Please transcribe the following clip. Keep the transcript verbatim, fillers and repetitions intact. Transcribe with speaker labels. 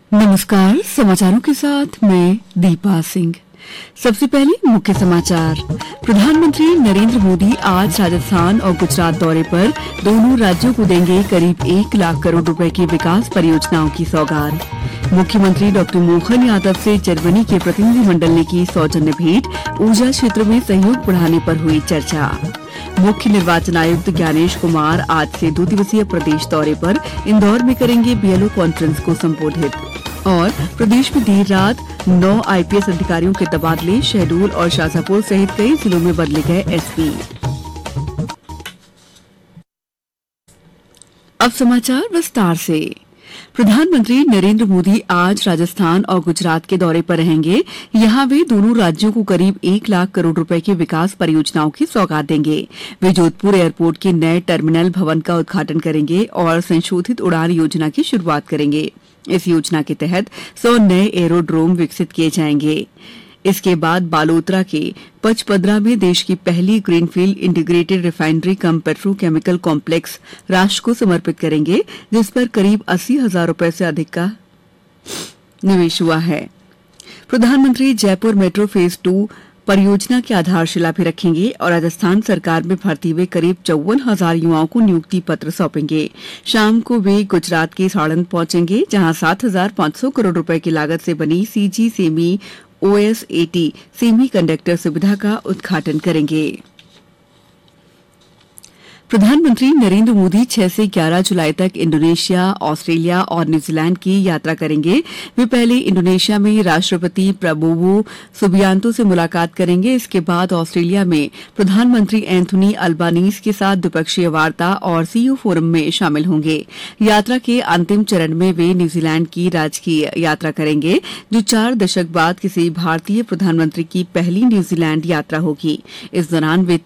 Speaker 1: नमस्कार। समाचारों के साथ मैं दीपा सिंह। सबसे पहले मुख्य समाचार। प्रधानमंत्री नरेंद्र मोदी आज राजस्थान और गुजरात दौरे पर दोनों राज्यों को देंगे करीब एक लाख करोड़ रुपए की विकास परियोजनाओं की सौगात। मुख्यमंत्री डॉक्टर मोहन यादव से जर्मनी के प्रतिनिधिमंडल ने की सौजन्य भेंट। ऊर्जा क्षेत्र में सहयोग बढ़ाने पर हुई चर्चा। मुख्य निर्वाचन आयुक्त ज्ञानेश कुमार आज से दो दिवसीय प्रदेश दौरे पर इंदौर में करेंगे बीएलओ कॉन्फ्रेंस को संबोधित। और प्रदेश में देर रात नौ आईपीएस अधिकारियों के तबादले। शहडोल और शाजापुर सहित कई जिलों में बदले गए एसपी। अब समाचार विस्तार से। प्रधानमंत्री नरेंद्र मोदी आज राजस्थान और गुजरात के दौरे पर रहेंगे। यहां वे दोनों राज्यों को करीब एक लाख करोड़ रुपए की विकास परियोजनाओं की सौगात देंगे। वे जोधपुर एयरपोर्ट के नए टर्मिनल भवन का उद्घाटन करेंगे और संशोधित उड़ान योजना की शुरुआत करेंगे। इस योजना के तहत सौ नए एरोड्रोम विकसित किए जाएंगे। इसके बाद बालोतरा के पचपदरा में देश की पहली ग्रीनफील्ड इंटीग्रेटेड रिफाइनरी कम पेट्रोकेमिकल कॉम्प्लेक्स राष्ट्र को समर्पित करेंगे, जिस पर करीब अस्सी हजार रुपए से अधिक का निवेश हुआ है। प्रधानमंत्री जयपुर मेट्रो फेज टू परियोजना की आधारशिला भी रखेंगे और राजस्थान सरकार में भर्ती हुए करीब चौवन हजार युवाओं को नियुक्ति पत्र सौंपेंगे। शाम को वे गुजरात के साड़ंद पहुंचेंगे, जहां सात हजार पांच सौ करोड़ रुपए की लागत से बनी CG semi OSAT semi conductor सुविधा का उद्घाटन करेंगे। प्रधानमंत्री नरेंद्र मोदी छह से ग्यारह जुलाई तक इंडोनेशिया, ऑस्ट्रेलिया और न्यूजीलैंड की यात्रा करेंगे। वे पहले इंडोनेशिया में राष्ट्रपति प्रबोवो सुबियांतो से मुलाकात करेंगे। इसके बाद ऑस्ट्रेलिया में प्रधानमंत्री एंथोनी अल्बानीज के साथ द्विपक्षीय वार्ता और सीईओ फोरम में शामिल होंगे। यात्रा के अंतिम चरण में वे न्यूजीलैंड की राजकीय यात्रा करेंगे, जो चार दशक बाद किसी भारतीय प्रधानमंत्री की पहली न्यूजीलैंड यात्रा होगी। इस दौरान वे